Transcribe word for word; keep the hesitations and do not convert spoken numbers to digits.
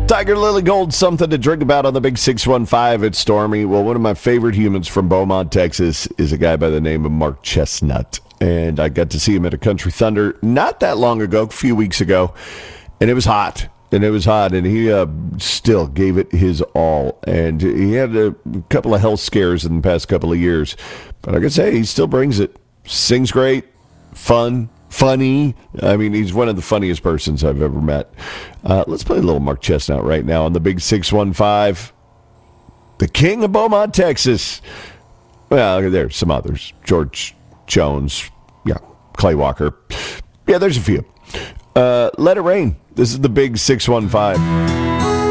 Tiger Lily Gold, something to drink about on the Big six one five. It's Stormy. Well, one of my favorite humans from Beaumont, Texas is a guy by the name of Mark Chestnut. And I got to see him at a Country Thunder not that long ago, a few weeks ago. And it was hot. And it was hot. And he uh, still gave it his all. And he had a couple of health scares in the past couple of years. But I can say he still brings it. Sings great. Fun. Funny. I mean, he's one of the funniest persons I've ever met. Uh, let's play a little Mark Chestnut right now on the Big six one five. The king of Beaumont, Texas. Well, there's some others. George Jones. Yeah. Clay Walker. Yeah, there's a few. Uh, Let It Rain. This is the Big six one five.